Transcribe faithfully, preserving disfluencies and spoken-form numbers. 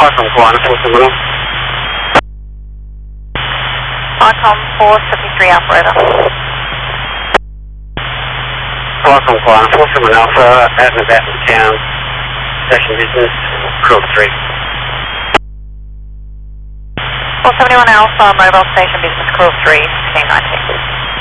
Icon Quantum four seven one. Icon four seventy-three Alpha, over. Icon Quantum four seven one Alpha, out and about in town, station business, Cross three. four seventy-one Alpha, mobile station business, call three, sixteen nineteen.